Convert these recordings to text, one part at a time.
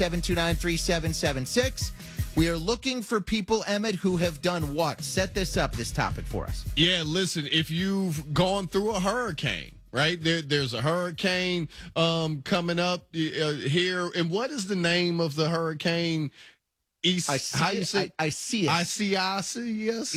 729-3776. We are looking for people, Emmett, who have done what? Set this topic for us. Yeah, listen, if you've gone through a hurricane, right? There's a hurricane coming up here. And what is the name of the hurricane? Isaias. Isaias?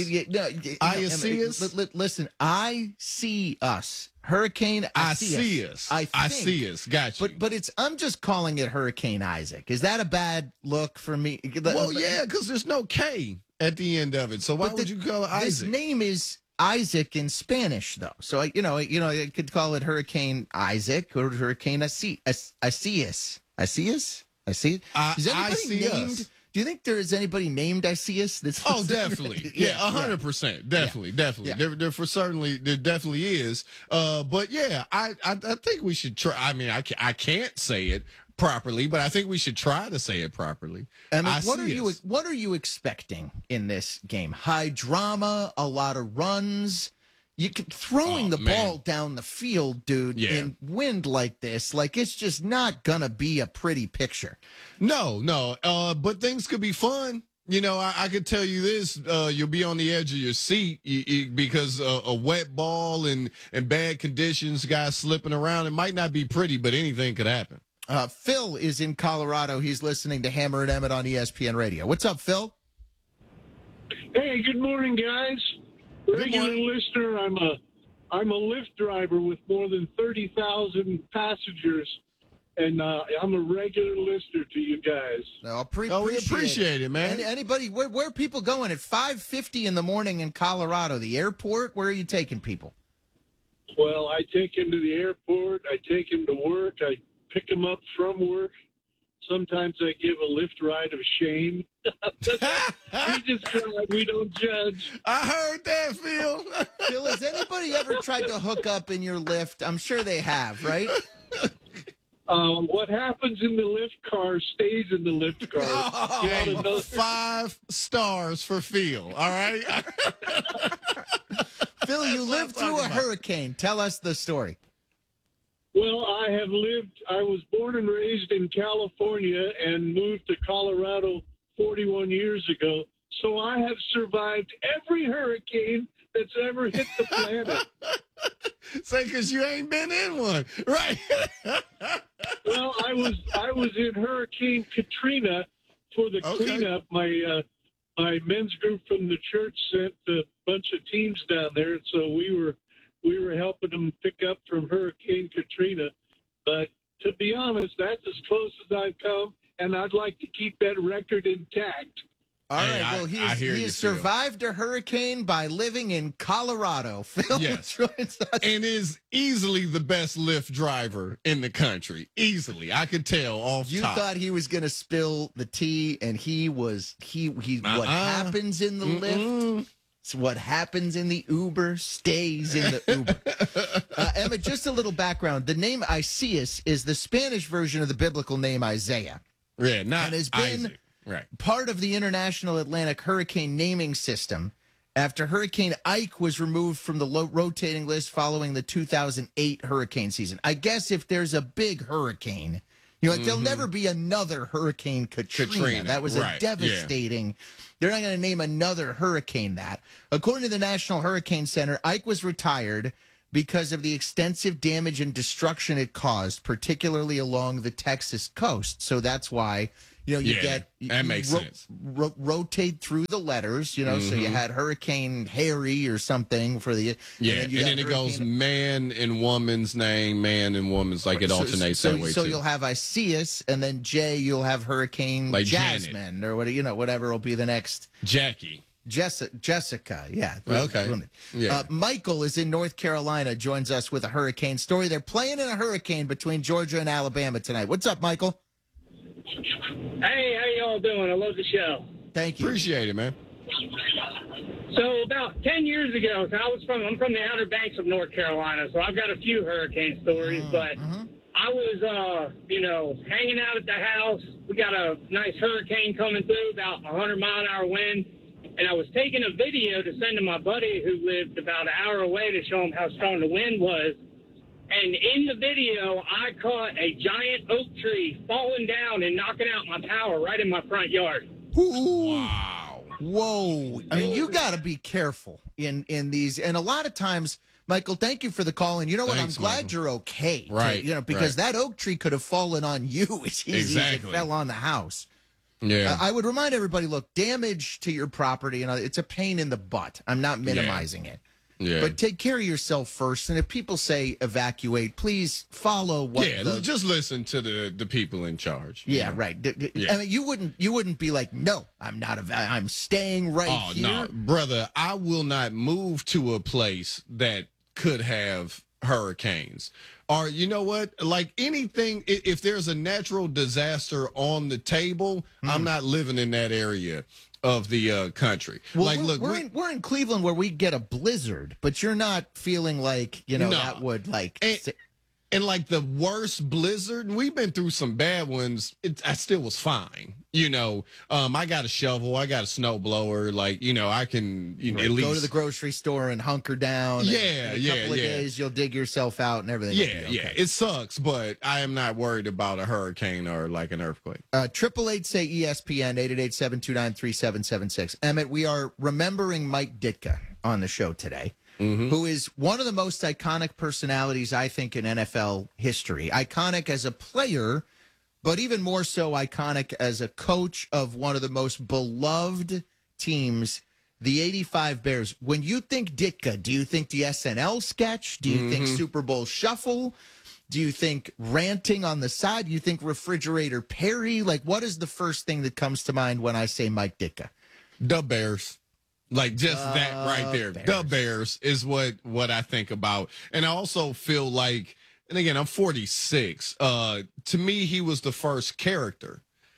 Listen, I see us. Hurricane Isaias. Isaias. Gotcha. But I'm just calling it Hurricane Isaac. Is that a bad look for me? Well, yeah, because there's no K at the end of it. So why would you call it Isaac? His name is Isaac in Spanish, though. So I could call it Hurricane Isaac or Hurricane Isaias. Isaias. Does anybody named? Do you think there is anybody named Isaias? Oh, definitely. Yeah, 100%. Definitely. Yeah. There definitely is. But yeah, I think we should try. I mean, I can't say it properly, but I think we should try to say it properly. I mean, what are you expecting in this game? High drama, a lot of runs. You could throwing the ball down the field, dude, in wind like this, like it's just not gonna be a pretty picture. No. But things could be fun. You know, I could tell you this: you'll be on the edge of your seat because a wet ball and bad conditions, guys slipping around. It might not be pretty, but anything could happen. Phil is in Colorado. He's listening to Hammer and Emmett on ESPN Radio. What's up, Phil? Hey, good morning, guys. Regular listener. I'm a Lyft driver with more than 30,000 passengers, and I'm a regular listener to you guys. We appreciate it, man. Anybody, where are people going at 5:50 in the morning in Colorado? The airport? Where are you taking people? Well, I take them to the airport. I take them to work. I pick them up from work. Sometimes I give a Lyft ride of shame. We just drive. We don't judge. I heard that, Phil. Phil, has anybody ever tried to hook up in your Lyft? I'm sure they have, right? What happens in the Lyft car stays in the Lyft car. Oh, 5 stars for Phil. All right. Phil, you lived through a hurricane. Tell us the story. Well, I was born and raised in California and moved to Colorado 41 years ago. So I have survived every hurricane that's ever hit the planet. Say, because you ain't been in one, right? Well, I was in Hurricane Katrina for the cleanup. My men's group from the church sent a bunch of teams down there, and so we were helping them pick up from Hurricane Katrina. But to be honest, that's as close as I've come, and I'd like to keep that record intact. All right. Well, he has survived a hurricane by living in Colorado. Phil, yes, and is easily the best Lyft driver in the country. Easily, I could tell off top. You thought he was going to spill the tea, and he was. What happens in the Lyft? So what happens in the Uber stays in the Uber. Emma, just a little background. The name Isaias is the Spanish version of the biblical name Isaiah. Yeah, not and has been Isaac. Right. Part of the International Atlantic Hurricane Naming System after Hurricane Ike was removed from the rotating list following the 2008 hurricane season. I guess if there's a big hurricane, there'll never be another Hurricane Katrina. That was a devastating. Yeah. They're not going to name another hurricane that. According to the National Hurricane Center, Ike was retired because of the extensive damage and destruction it caused, particularly along the Texas coast. So that's why, that makes sense. Rotate through the letters, so you had Hurricane Harry or something for the... Yeah, and then it goes man and woman's name, man and woman's, like it alternates that way, So too. you'll have Isaias, and then J, you'll have Hurricane like Jasmine, Janet. Or whatever will be the next... Jackie. Jessica, yeah. Okay. Yeah. Michael is in North Carolina, joins us with a hurricane story. They're playing in a hurricane between Georgia and Alabama tonight. What's up, Michael? Hey, how y'all doing? I love the show. Thank you. Appreciate it, man. So about 10 years ago, I'm from the Outer Banks of North Carolina, so I've got a few hurricane stories, but I was, hanging out at the house. We got a nice hurricane coming through, about 100-mile-an-hour wind. And I was taking a video to send to my buddy who lived about an hour away to show him how strong the wind was. And in the video, I caught a giant oak tree falling down and knocking out my power right in my front yard. Ooh. Wow. Whoa. I mean, you got to be careful in these. And a lot of times, Michael, thank you for the call. And you know what? Thanks, I'm glad Michael. you're okay. Right, Because right. that oak tree could have fallen on you as easy as Exactly. it fell on the house. Yeah. I would remind everybody, look, damage to your property, it's a pain in the butt. I'm not minimizing it. Yeah. But take care of yourself first. And if people say evacuate, please follow what just listen to the people in charge. Yeah, right. Yeah. I mean, you wouldn't be like, no, I'm not. I'm staying right Oh, here. no, brother, I will not move to a place that could have hurricanes. Or you know what? Like anything, if there's a natural disaster on the table, I'm not living in that area of the country. Well, like, look, we're in Cleveland where we get a blizzard, but you're not feeling like No. that would like. and like the worst blizzard, and we've been through some bad ones. I still was fine. I got a shovel, I got a snow blower. Like, I can at least go to the grocery store and hunker down. Yeah, in a couple of yeah. days, you'll dig yourself out and everything. will be okay. It sucks, but I am not worried about a hurricane or like an earthquake. 888 say ESPN 888-729-3776. Emmett, we are remembering Mike Ditka on the show today, who is one of the most iconic personalities, I think, in NFL history. Iconic as a player, but even more so iconic as a coach of one of the most beloved teams, the 85 Bears. When you think Ditka, do you think the SNL sketch? Do you think Super Bowl Shuffle? Do you think ranting on the side? Do you think Refrigerator Perry? Like, what is the first thing that comes to mind when I say Mike Ditka? The Bears. Like just that right there. Bears. The Bears is what I think about. And I also feel like, and again, I'm 46. To me, he was the first character.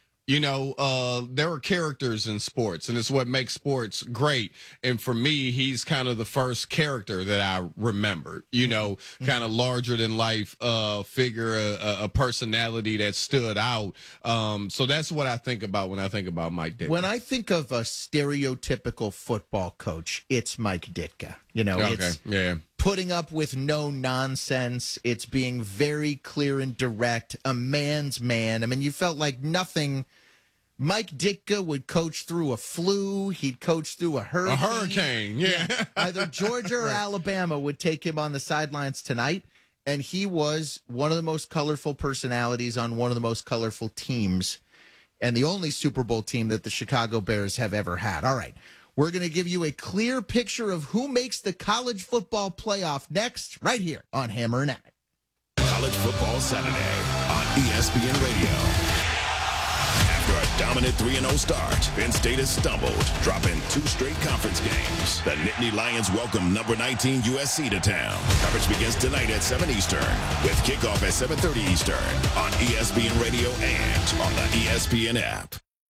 There are characters in sports, and it's what makes sports great. And for me, he's kind of the first character that I remembered, kind of larger than life figure, a personality that stood out. So that's what I think about when I think about Mike Ditka. When I think of a stereotypical football coach, it's Mike Ditka. It's putting up with no nonsense. It's being very clear and direct, a man's man. I mean, you felt like nothing. Mike Ditka would coach through a flu. He'd coach through a hurricane. A hurricane, yeah. Either Georgia or Alabama would take him on the sidelines tonight, and he was one of the most colorful personalities on one of the most colorful teams, and the only Super Bowl team that the Chicago Bears have ever had. All right. We're going to give you a clear picture of who makes the college football playoff next, right here on Hammer and Emmett. College Football Saturday on ESPN Radio. After a dominant 3-0 start, Penn State has stumbled, dropping 2 straight conference games. The Nittany Lions welcome number 19 USC to town. Coverage begins tonight at 7 Eastern, with kickoff at 7:30 Eastern on ESPN Radio and on the ESPN app.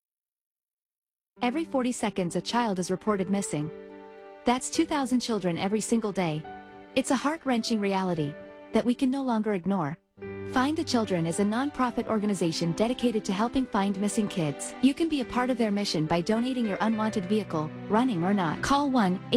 Every 40 seconds, a child is reported missing. That's 2,000 children every single day. It's a heart-wrenching reality that we can no longer ignore. Find the Children is a non-profit organization dedicated to helping find missing kids. You can be a part of their mission by donating your unwanted vehicle, running or not. Call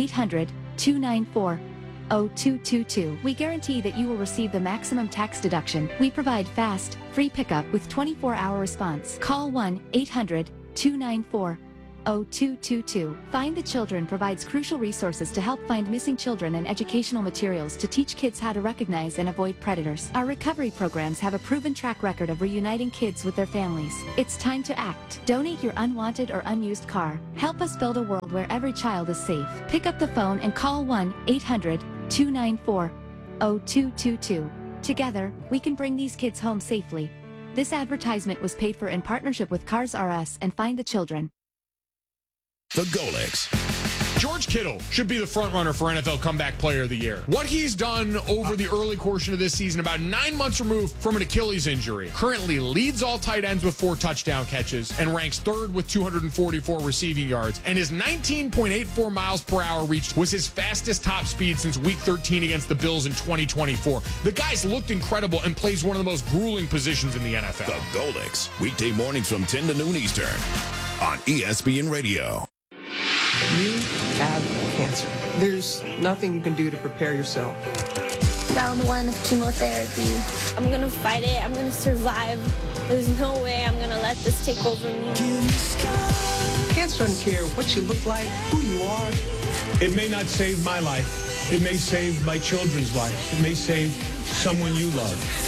1-800-294-0222. We guarantee that you will receive the maximum tax deduction. We provide fast, free pickup with 24-hour response. Call 1-800-294-0222. Find the Children provides crucial resources to help find missing children and educational materials to teach kids how to recognize and avoid predators. Our recovery programs have a proven track record of reuniting kids with their families. It's time to act. Donate your unwanted or unused car. Help us build a world where every child is safe. Pick up the phone and call 1-800-294-0222. Together, we can bring these kids home safely. This advertisement was paid for in partnership with Cars R Us and Find the Children. The Golix. George Kittle should be the front runner for NFL Comeback Player of the Year. What he's done over the early portion of this season, about 9 months removed from an Achilles injury, currently leads all tight ends with 4 touchdown catches and ranks 3rd with 244 receiving yards. And his 19.84 miles per hour reach was his fastest top speed since Week 13 against the Bills in 2024. The guy's looked incredible and plays one of the most grueling positions in the NFL. The Golix. Weekday mornings from 10 to noon Eastern on ESPN Radio. You have cancer. There's nothing you can do to prepare yourself. round 1 of chemotherapy. I'm gonna fight it. I'm gonna survive. There's no way I'm gonna let this take over me. Cancer doesn't care what you look like, who you are. It may not save my life. It may save my children's life. It may save someone you love.